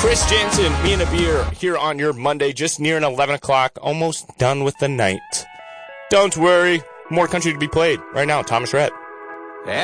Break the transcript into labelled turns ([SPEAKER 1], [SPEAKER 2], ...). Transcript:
[SPEAKER 1] Chris Jansen, me and a beer here on your Monday, just nearing 11 o'clock, almost done with the night. Don't worry, more country to be played right now. Thomas Rhett.